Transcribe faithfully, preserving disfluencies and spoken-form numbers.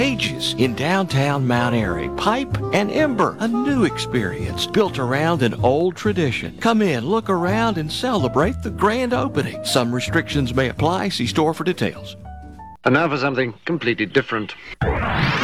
ages in downtown Mount Airy. Pipe and Ember, a new experience built around an old tradition. Come in, look around, and celebrate the grand opening. Some restrictions may apply. See store for details. And now for something completely different.